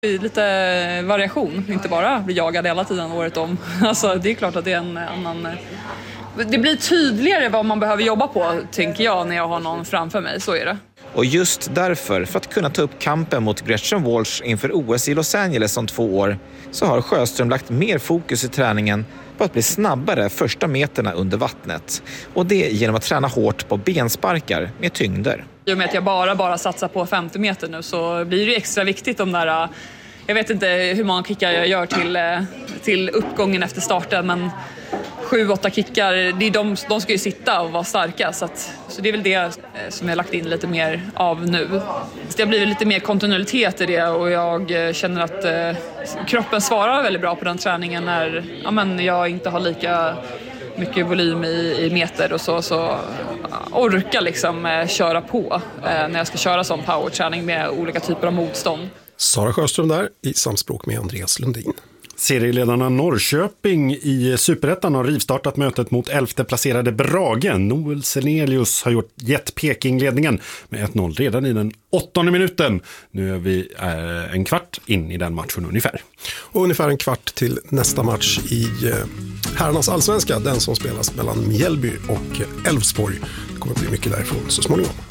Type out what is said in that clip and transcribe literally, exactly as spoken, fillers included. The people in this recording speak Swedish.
Det är lite variation, inte bara bli jagad hela tiden året om. Alltså, det är klart att det är en annan... Det blir tydligare vad man behöver jobba på, tänker jag, när jag har någon framför mig. Så är det. Och just därför, för att kunna ta upp kampen mot Gretchen Walsh inför O S i Los Angeles om två år, så har Sjöström lagt mer fokus i träningen på att bli snabbare första meterna under vattnet. Och det genom att träna hårt på bensparkar med tyngder. I och med att jag bara, bara satsar på femtio meter nu så blir det extra viktigt de där... Jag vet inte hur många kickar jag gör till, till uppgången efter starten, men sju, åtta kickar, det är de, de ska ju sitta och vara starka. Så, att, så det är väl det som jag har lagt in lite mer av nu. Så det har blivit lite mer kontinuitet i det och jag känner att eh, kroppen svarar väldigt bra på den träningen när ja, men jag inte har lika mycket volym i, i meter och så, så orkar liksom eh, köra på eh, när jag ska köra sån powerträning med olika typer av motstånd. Sara Sjöström där i samspråk med Andreas Lundin. Serieledarna Norrköping i Superettan har rivstartat mötet mot elfte placerade Brage. Noel Senelius har gjort gett Peking-ledningen med ett noll redan i den åttonde minuten. Nu är vi eh, en kvart in i den matchen ungefär. Och ungefär en kvart till nästa match i eh, herrarnas allsvenska. Den som spelas mellan Mjällby och Elfsborg. Det kommer att bli mycket därifrån så småningom.